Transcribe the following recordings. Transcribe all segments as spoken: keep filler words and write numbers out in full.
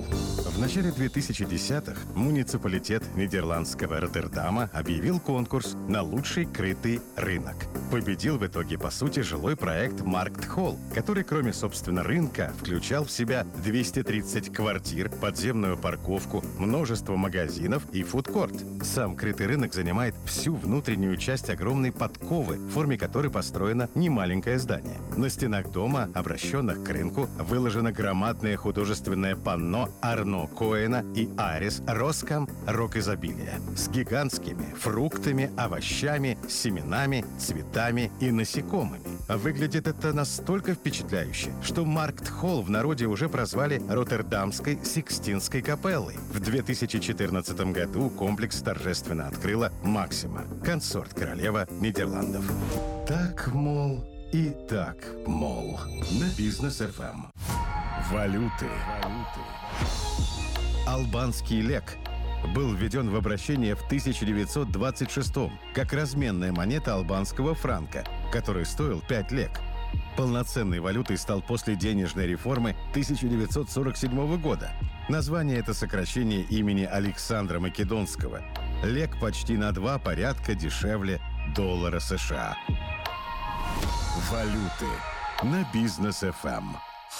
В начале две тысячи десятых муниципалитет нидерландского Роттердама объявил конкурс на лучший крытый рынок. Победил в итоге, по сути, жилой проект Марктхолл, который, кроме, собственно, рынка, включал в себя двести тридцать квартир, подземную парковку, множество магазинов и фудкорт. Сам крытый рынок занимает всю внутреннюю часть огромной подковы, в форме которой построено немаленькое здание. На стенах дома, обращенных к рынку, выложено громадное художественное панно Арно Коэна и Арис Роскам «Рок изобилия» с гигантскими фруктами, овощами, семенами, цветами и насекомыми. Выглядит это настолько впечатляюще, что Марктхолл в народе уже прозвали Роттердамской Сикстинской капеллой. В две тысячи четырнадцатом году комплекс торжественно открыла Максима, консорт-королева Нидерландов. Так, мол, и так, мол. На Бизнес эф эм. Валюты. Албанский лек был введен в обращение в тысяча девятьсот двадцать шестом как разменная монета албанского франка, который стоил пять лек. Полноценной валютой стал после денежной реформы тысяча девятьсот сорок седьмого года. Название — это сокращение имени Александра Македонского. Лек почти на два порядка дешевле доллара США. Валюты на Бизнес эф эм.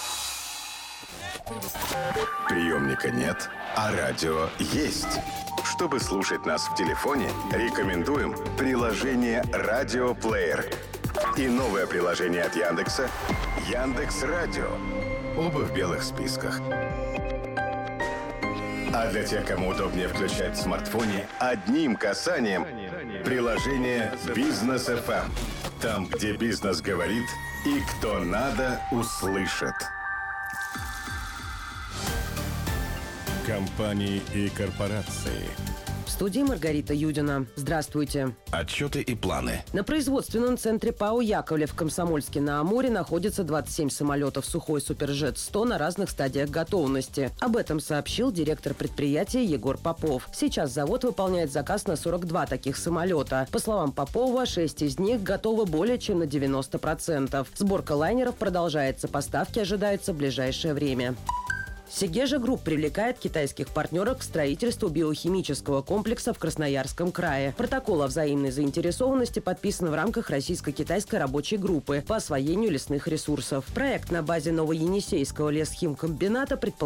Приемника нет, а радио есть. Чтобы слушать нас в телефоне, рекомендуем приложение «Радиоплеер» и новое приложение от Яндекса «Яндекс.Радио». Оба в белых списках. А для тех, кому удобнее включать в смартфоне, одним касанием приложение «Бизнес эф эм». Там, где бизнес говорит и кто надо, услышит. Компании и корпорации. В студии Маргарита Юдина. Здравствуйте. Отчеты и планы. На производственном центре ПАО «Яковлев» в Комсомольске-на-Амуре находится двадцать семь самолетов Сухой Суперджет сто на разных стадиях готовности. Об этом сообщил директор предприятия Егор Попов. Сейчас завод выполняет заказ на сорок два таких самолета. По словам Попова, шесть из них готовы более чем на девяносто процентов. Сборка лайнеров продолжается, поставки ожидаются в ближайшее время. Сегежа Групп привлекает китайских партнеров к строительству биохимического комплекса в Красноярском крае. Протокол о взаимной заинтересованности подписан в рамках российско-китайской рабочей группы по освоению лесных ресурсов. Проект на базе Новоенисейского лесхимкомбината предполагает